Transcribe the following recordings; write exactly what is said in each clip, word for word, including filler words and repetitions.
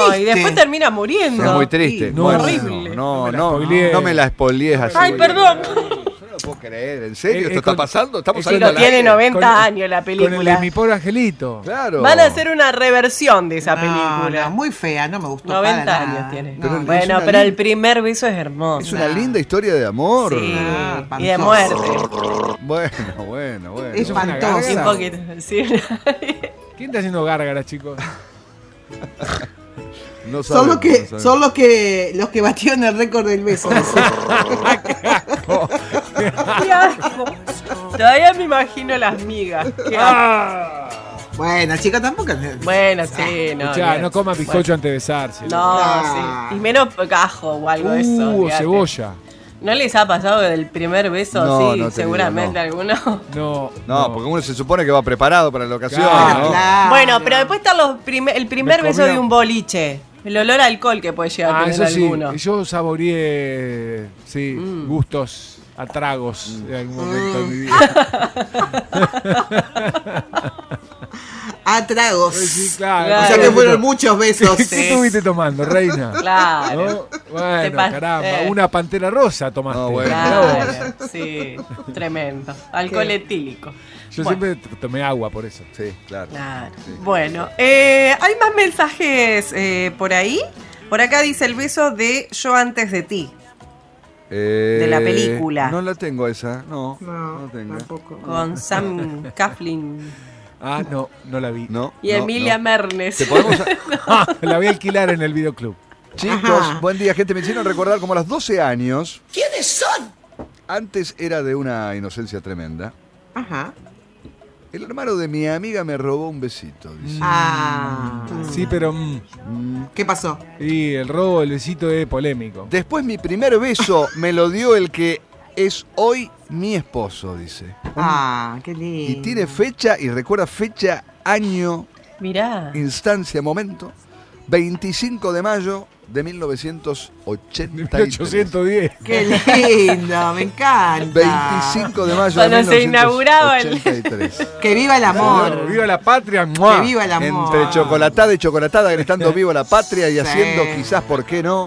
triste. y después termina muriendo. Es muy triste. No, Bueno, horrible. No, No me la no, spoilees. no me la spoilees así. Ay, perdón. Yo no lo puedo creer. ¿En serio? Eh, ¿Esto eh, está con- pasando? Estamos eh, saliendo Pero al tiene aire. noventa Con- años la Con el película. de Mi Pobre Angelito. Claro. Van a hacer una reversión de esa No, película. no, muy fea, no me gustó. noventa para años nada. tiene. No, Pero es bueno, una pero lin- el primer beso es hermoso. Es una No. linda historia de amor. Sí, Ah, y de espantoso. muerte. Bueno, bueno, bueno. Es una espantoso. Y un gárgara. poquito, sí. ¿Quién está haciendo gárgaras, chicos? No Son sabemos, los que, no sabemos. son los que, los que batieron el récord del beso. Qué asco. Todavía me imagino las migas. Qué asco. Bueno, chicos, tampoco. Bueno, sí, no. Escuchá, bien. no coma bizcocho antes de besarse. Bueno, no, Ah. sí. Y menos cajo o algo de eso. Uh, olvídate. cebolla. ¿No les ha pasado del primer beso? No, Sí, no te seguramente digo, alguno. No, No, porque uno se supone que va preparado para la ocasión, Claro, ¿no? claro. Bueno, pero después está los primer, el primer Me beso comía- de un boliche. El olor a alcohol que puede llegar a Ah, tener eso sí. alguno. Yo saboreé, sí, Mm. gustos a tragos en algún momento de mi Mm. vida. A tragos. Sí, claro. Claro. O sea que fueron muchos besos. ¿Qué estuviste tomando, reina? Claro. ¿No? Bueno, Te pas- caramba, eh. una pantera rosa tomaste. No, bueno. Claro, sí, tremendo. Alcohol ¿Qué? etílico. Yo Bueno. siempre t- tomé agua por eso. Sí, claro. Claro. Sí. Bueno, eh, hay más mensajes eh, por ahí. Por acá dice el beso de Yo antes de ti. Eh, De la película. No la tengo esa, no. No, No, tengo. tampoco. Con Sam Claflin Ah, no, no la vi. No. y no, Emilia no. Mernes. ¿Te podemos... La voy a alquilar en el videoclub. Chicos, Ajá. buen día, gente. Me hicieron recordar como a los doce años. ¿Quiénes son? Antes era de una inocencia tremenda. Ajá. El hermano de mi amiga me robó un besito, dice. Ah. Sí, pero. mm, Mm. ¿Qué pasó? y el robo del besito es polémico. Después mi primer beso me lo dio el que es hoy mi esposo, dice. Ah, qué lindo. Y tiene fecha, y recuerda fecha, año, Mirá. instancia, momento. veinticinco de mayo de mil novecientos ochenta y tres. mil ochocientos diez. Qué lindo, me encanta. veinticinco de mayo Cuando de se inauguraba el- mil novecientos ochenta y tres. Que viva el amor. ¡Viva la patria! ¡mua! Que viva el amor. Entre chocolatada y chocolatada, estando vivo la patria y Sí. haciendo quizás, ¿por qué no?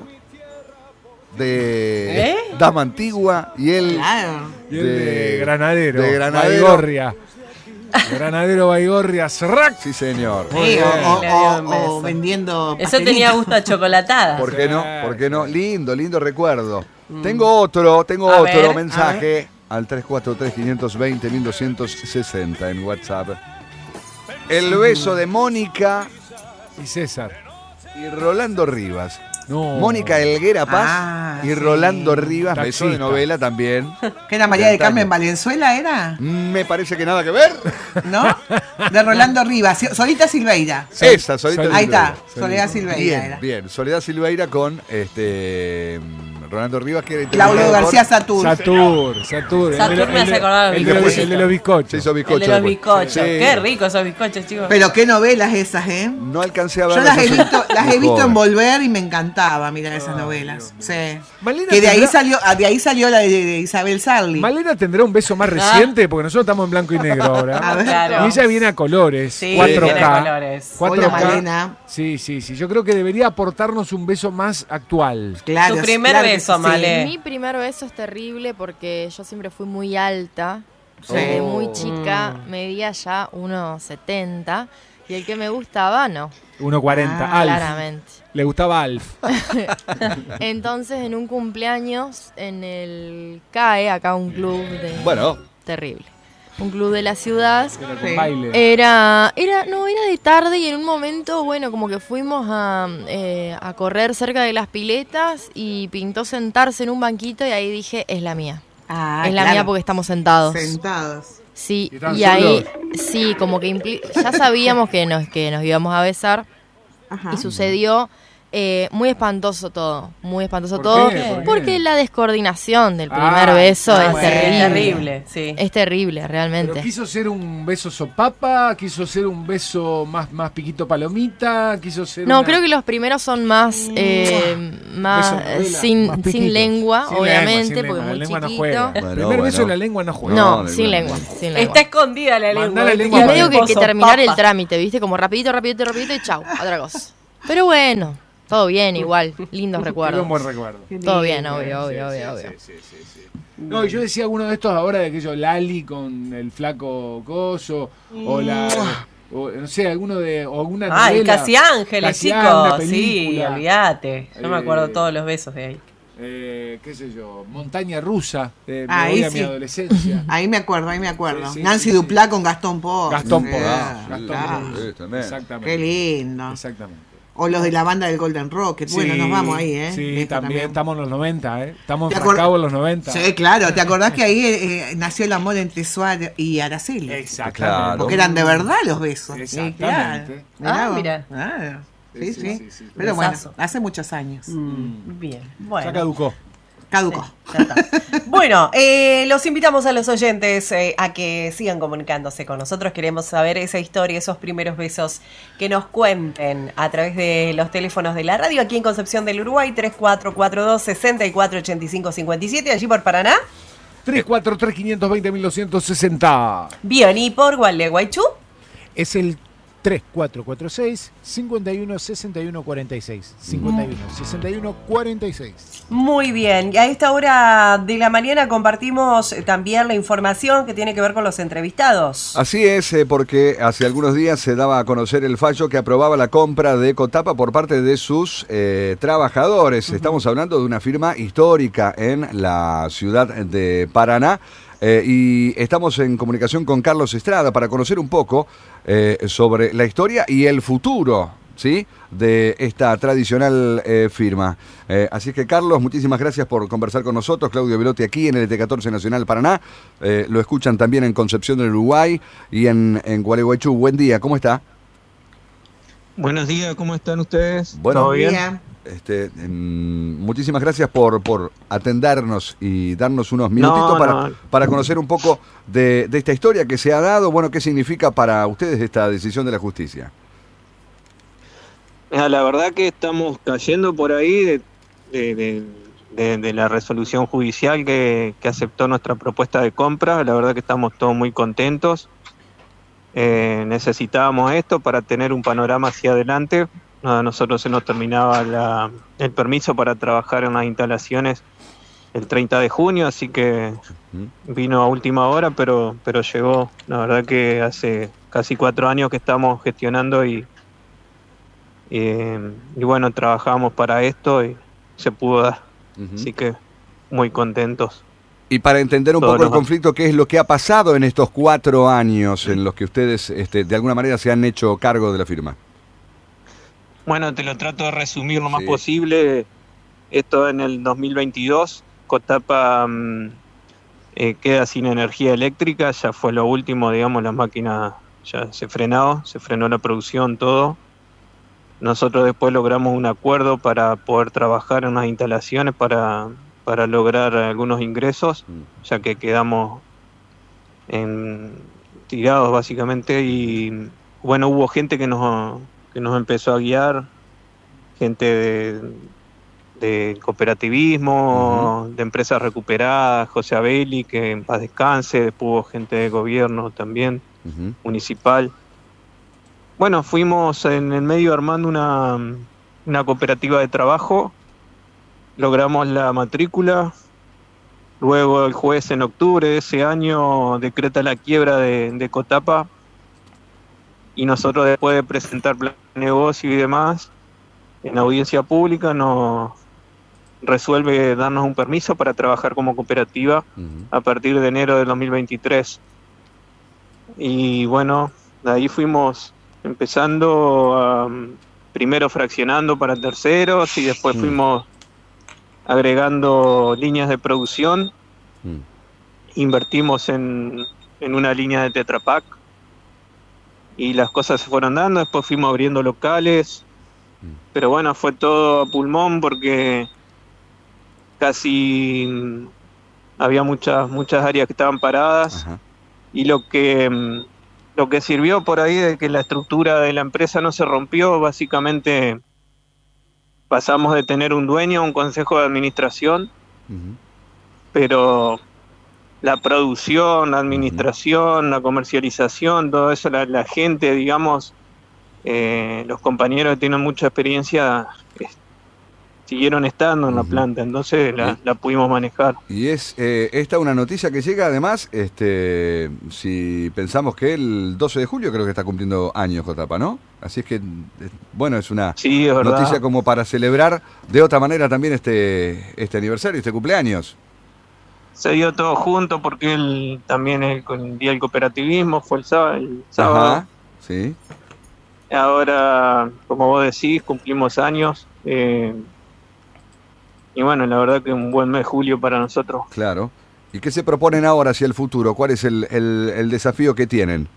De ¿Eh? Dama Antigua y él Claro. Y el de, de- Granadero. de Granadero. Baigorria. Granadero Baigorria. ¡Srac! Sí, señor. Muy Sí, bien. o, o- Le dio un o- beso. o vendiendo Eso pastelitos. tenía gusto a chocolatada. ¿Por qué no? Sí. ¿Por qué no? Lindo, lindo recuerdo. Tengo otro, tengo Mm. A otro ver, mensaje al tres cuatro tres, cinco dos cero, uno dos seis cero en WhatsApp. El beso de Mónica Y César. y Rolando Rivas. No. Mónica Elguera Paz Ah, y sí. Rolando Rivas, beso de Taxista. novela también. ¿Qué era María de Antaño. Carmen Valenzuela, era? Me parece que nada que ver. ¿No? De Rolando Rivas. Solita Silveira. Esa, Solita Sol- Ahí Silveira. está, Soledad Silveira Bien, era. bien. Soledad Silveira con este mm, Rolando Rivas, que era Claudio interpretado García por- Satur. Satur, Satur. El de Satur lo- me el hace de- acordar el del de los- bizcocho. el de los bizcochos. Se hizo El bizcocho. de los después. bizcochos. Sí. Qué ricos esos bizcochos, chicos. Pero qué novelas esas, ¿eh? No alcancé a ver. Yo las he visto, las he visto en Volver y me encantaba mirar esas novelas. Sí. Malena Que de ahí tendrá- salió, ah, de ahí salió la de, de Isabel Sarli. Malena tendrá un beso más reciente porque nosotros estamos en blanco y negro ahora. A ver. Claro. Y ella viene a colores, Sí, cuatro viene K. a colores. cuatro K. Hola, Malena. Sí, sí, sí. Yo creo que debería aportarnos un beso más actual. Claro, Tu primer claro que beso, sí. Male. Mi primer beso es terrible porque yo siempre fui muy alta. Sí. Desde Oh. muy chica medía ya uno setenta y el que me gustaba no, uno cuarenta. Ah, Alf. claramente. Le gustaba Alf. Entonces en un cumpleaños en el C A E, acá un club de... Bueno. Terrible. Un club de la ciudad. Era con Sí. baile. Era, era, no, era de tarde y en un momento, bueno, como que fuimos a, eh, a correr cerca de las piletas y pintó sentarse en un banquito y ahí dije, es la mía. Ah, es la claro. mía porque estamos sentados. Sentados. Sí, ¿Y estaban y ahí, sí, como que impli- ya sabíamos que nos, que nos íbamos a besar Ajá. y sucedió eh, muy espantoso todo, muy espantoso ¿Por todo, qué? ¿Por qué? porque la descoordinación del Ah, primer beso ah, es bueno. terrible. Terrible, sí. Es terrible, Pero realmente. quiso ser un beso sopapa, quiso ser un beso más, más piquito palomita, quiso ser No, una- creo que los primeros son más, eh, más Beso eh, novela, sin, más sin piquitos. lengua, Sin obviamente, lengua, sin porque lengua, muy la lengua no chiquito. juega. Bueno, El primer beso bueno. en la lengua no juega. No, No, sin de lengua, verdad. sin Está lengua. escondida la lengua. Mandá la ¿viste? lengua Y para medio que hay que Tipo terminar el sopapa. trámite, ¿viste? Como rapidito, rapidito, rapidito y chau, otra cosa. Pero bueno, Todo bien, igual. Lindos recuerdos. Un buen recuerdo. Todo bien, obvio, obvio, Sí, obvio, sí, obvio. sí, sí, sí. No, yo decía alguno de estos ahora de aquello Lali con el flaco Coso, o la... O, no sé, alguno de... O alguna Ah, el novela. Casi Ángeles, Casi Ángeles, chicos. una Sí, película. olvídate. Yo me acuerdo Eh, todos los besos de ahí. Eh, qué sé yo, Montaña Rusa, de Me Ahí voy a sí. mi adolescencia. Ahí me acuerdo, ahí me acuerdo. Sí, sí, Nancy sí, Duplá sí. con Gastón Post. Gastón Sí, Post, ah, Gastón claro. Post. Sí, también. Exactamente. Qué lindo. Exactamente. O los de la banda del Golden Rocket. Bueno, Sí, nos vamos ahí, ¿eh? Sí, De esto también, estamos en los noventa, ¿eh? Estamos ¿Te acuer- enfrascados en los noventa. Sí, claro. ¿Te acordás que ahí eh, nació el amor entre Suárez y Araceli? Exactamente. Claro. Porque eran de verdad los besos. Sí, Exactamente. claro. Ah, vos. mira. Ah, sí, Sí, sí. sí, sí, sí. Pero bueno, Besazo. hace muchos años. Mm, bien, Ya bueno. caducó. Caducó. Ya está. Bueno, eh, los invitamos a los oyentes eh, a que sigan comunicándose con nosotros. Queremos saber esa historia, esos primeros besos, que nos cuenten a través de los teléfonos de la radio aquí en Concepción del Uruguay, tres cuatro cuatro dos, seis cuatro ocho cinco cinco siete, allí por Paraná. tres cuatro tres, cinco dos cero, doscientos sesenta. Bien, y por Gualeguaychú. Es el tres cuatro cuatro seis, cinco uno, seis uno cuatro seis. cinco uno, seis uno cuatro seis. Muy bien, y a esta hora de la mañana compartimos eh, también la información que tiene que ver con los entrevistados. Así es, eh, porque hace algunos días se daba a conocer el fallo que aprobaba la compra de Ecotapa por parte de sus eh, trabajadores. Uh-huh. Estamos hablando de una firma histórica en la ciudad de Paraná. Eh, y estamos en comunicación con Carlos Estrada para conocer un poco eh, sobre la historia y el futuro, ¿sí?, de esta tradicional eh, firma. Eh, así que, Carlos, muchísimas gracias por conversar con nosotros. Claudio Velotti aquí en el T catorce Nacional Paraná. Eh, lo escuchan también en Concepción del Uruguay y en, en Gualeguaychú. Buen día, ¿cómo está? Buenos días, ¿cómo están ustedes? Bueno, ¿Todo bien? Bien. Este, mm, muchísimas gracias por, por atendernos y darnos unos minutitos No, para, no. para conocer un poco de, de esta historia que se ha dado. Bueno, ¿qué significa para ustedes esta decisión de la justicia? Mira, la verdad que estamos cayendo por ahí de, de, de, de- de la resolución judicial que, que aceptó nuestra propuesta de compra. La verdad que estamos todos muy contentos. Eh, necesitábamos esto para tener un panorama hacia adelante. A nosotros se nos terminaba la- el permiso para trabajar en las instalaciones el treinta de junio, así que vino a última hora, pero, pero llegó. La verdad que hace casi cuatro años que estamos gestionando y, y, y bueno, trabajamos para esto y se pudo dar. Uh-huh. Así que muy contentos. Y para entender un Todos poco el los- conflicto, ¿qué es lo que ha pasado en estos cuatro años en los que ustedes este, de alguna manera se han hecho cargo de la firma? Bueno, te lo trato de resumir lo más Sí. posible. Esto en el dos mil veintidós, Cotapa mm, eh, queda sin energía eléctrica, ya fue lo último, digamos, la máquina ya se frenó, se frenó la producción, todo. Nosotros después logramos un acuerdo para poder trabajar en unas instalaciones para, para lograr algunos ingresos, Mm. ya que quedamos en, tirados básicamente y bueno, hubo gente que nos, que nos empezó a guiar, gente de, de cooperativismo, uh-huh. de empresas recuperadas, José Abeli, que en paz descanse, después hubo gente de gobierno también, uh-huh. municipal. Bueno, fuimos en el medio armando una, una cooperativa de trabajo, logramos la matrícula, luego el juez en octubre de ese año decreta la quiebra de, de Cotapa y nosotros después de presentar plan de negocio y demás, en audiencia pública nos resuelve darnos un permiso para trabajar como cooperativa uh-huh. a partir de enero del dos mil veintitrés. Y bueno, de ahí fuimos empezando um, primero fraccionando para terceros y después uh-huh. fuimos agregando líneas de producción, uh-huh. invertimos en, en una línea de Tetra Pak y las cosas se fueron dando, después fuimos abriendo locales, uh-huh. pero bueno, fue todo a pulmón porque casi había muchas muchas áreas que estaban paradas uh-huh. y lo que lo que sirvió por ahí de que la estructura de la empresa no se rompió, básicamente pasamos de tener un dueño a un consejo de administración, uh-huh. pero la producción, la administración, uh-huh. la comercialización, todo eso, la, la gente, digamos, eh, los compañeros que tienen mucha experiencia eh, siguieron estando en la planta, entonces la, la pudimos manejar. Y es eh, esta una noticia que llega además, este, si pensamos que el doce de julio creo que está cumpliendo años Cotapa, ¿no? Así es que, bueno, es una sí, es noticia como para celebrar de otra manera también este, este aniversario, este cumpleaños. Se dio todo junto porque él también el, el día del cooperativismo fue el sábado. El sábado. Ajá, sí. Ahora, como vos decís, cumplimos años. Eh, y bueno, la verdad que un buen mes julio para nosotros. Claro. ¿Y qué se proponen ahora hacia el futuro? ¿Cuál es el, el, el desafío que tienen?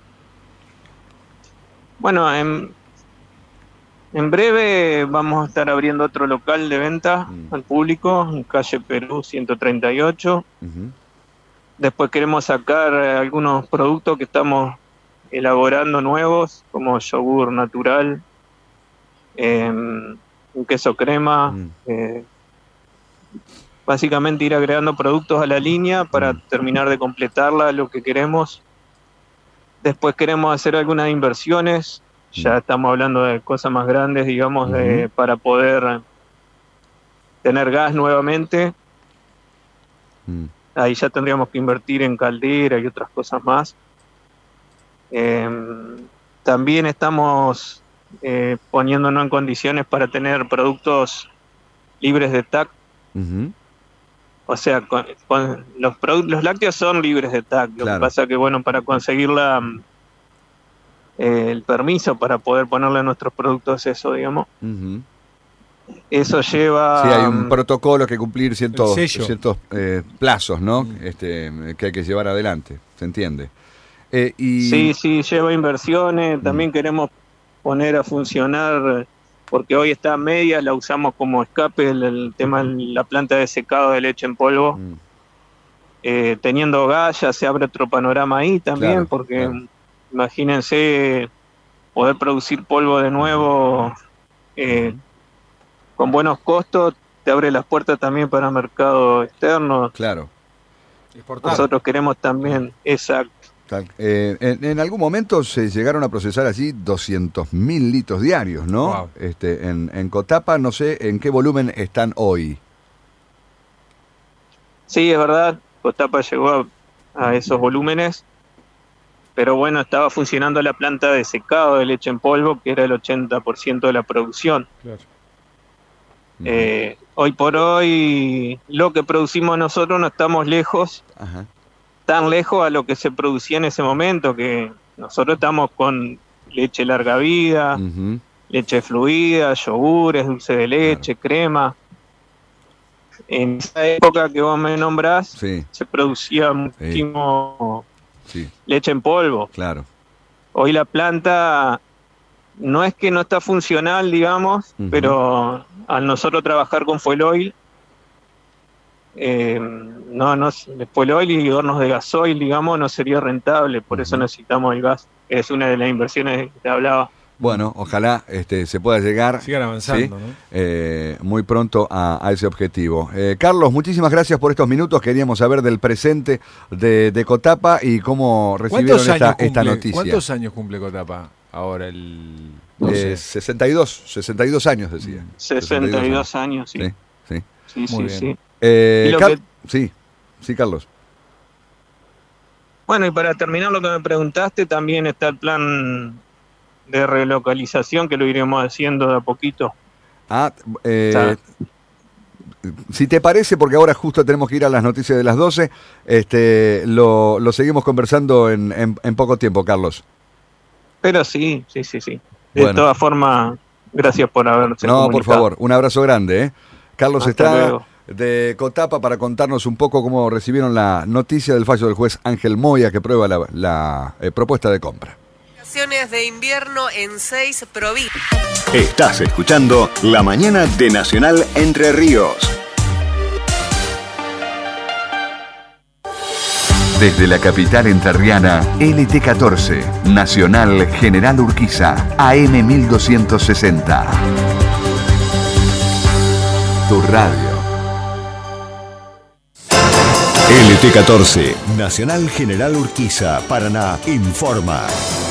Bueno, en, en breve vamos a estar abriendo otro local de venta mm. al público, en calle Perú ciento treinta y ocho. Uh-huh. Después queremos sacar algunos productos que estamos elaborando nuevos, como yogur natural, eh, un queso crema, mm. eh, básicamente ir agregando productos a la línea para mm. terminar de completarla, lo que queremos. Después queremos hacer algunas inversiones, mm. ya estamos hablando de cosas más grandes, digamos, mm. de, para poder tener gas nuevamente. Mm. Ahí ya tendríamos que invertir en caldera y otras cosas más. Eh, también estamos eh, poniéndonos en condiciones para tener productos libres de T A C. Uh-huh. O sea, con, con los, los lácteos son libres de T A C. Lo claro. que pasa que, bueno, para conseguir la, eh, el permiso para poder ponerle nuestros productos eso, digamos. Uh-huh. Eso lleva... Sí, hay un protocolo que cumplir ciertos, ciertos eh, plazos, ¿no? Uh-huh. Este, que hay que llevar adelante, ¿se entiende? Eh, y... Sí, sí, lleva inversiones, también mm. queremos poner a funcionar, porque hoy está a medias, la usamos como escape, el, el tema de la planta de secado de leche en polvo. Mm. Eh, teniendo gas ya se abre otro panorama ahí también, claro, porque claro. imagínense poder producir polvo de nuevo eh, mm. con buenos costos, te abre las puertas también para mercado externo. Claro. Exportar. Nosotros queremos también, exacto. Eh, en, en algún momento se llegaron a procesar allí doscientos mil litros diarios, ¿no? Wow. Este, en, en Cotapa, no sé en qué volumen están hoy. Sí, es verdad, Cotapa llegó a, a esos volúmenes, pero bueno, estaba funcionando la planta de secado de leche en polvo, que era el ochenta por ciento de la producción. Claro. Eh, uh-huh. Hoy por hoy, lo que producimos nosotros no estamos lejos. Ajá. Tan lejos a lo que se producía en ese momento, que nosotros estamos con leche larga vida, uh-huh. leche fluida, yogures, dulce de leche, claro. crema. En esa época que vos me nombrás, sí. se producía muchísimo sí. leche en polvo. Claro. Hoy la planta no es que no está funcional, digamos, uh-huh. pero al nosotros trabajar con fuel oil, Eh, no, no, después el oil y hornos de gasoil, digamos, no sería rentable, por uh-huh. eso necesitamos el gas. Es una de las inversiones que te hablaba. Bueno, ojalá este, se pueda llegar sigan avanzando, ¿sí? ¿no? eh, muy pronto a, a ese objetivo. Eh, Carlos, muchísimas gracias por estos minutos. Queríamos saber del presente de, de Cotapa y cómo recibieron esta, cumple, esta noticia. ¿Cuántos años cumple Cotapa ahora? El eh, sesenta y dos, sesenta y dos años decía. sesenta y dos años, sí. Sí, sí, sí. Muy sí, bien. sí. Eh, Car- que... Sí, sí, Carlos. Bueno, y para terminar lo que me preguntaste, también está el plan de relocalización que lo iremos haciendo de a poquito. Ah, eh, si te parece, porque ahora justo tenemos que ir a las noticias de las doce, este, lo, lo seguimos conversando en, en, en poco tiempo, Carlos. Pero sí, sí, sí, sí. De bueno. todas formas, gracias por haberse No, comunicado. por favor, un abrazo grande, ¿eh? Carlos Hasta Estrada, luego. de Cotapa, para contarnos un poco cómo recibieron la noticia del fallo del juez Ángel Moya que prueba la, la eh, propuesta de compra. Vacaciones de invierno en seis provincias. Estás escuchando La Mañana de Nacional Entre Ríos. Desde la capital entrerriana, L T catorce, Nacional General Urquiza, A M mil doscientos sesenta. Tu radio. L T catorce, Nacional General Urquiza, Paraná, informa.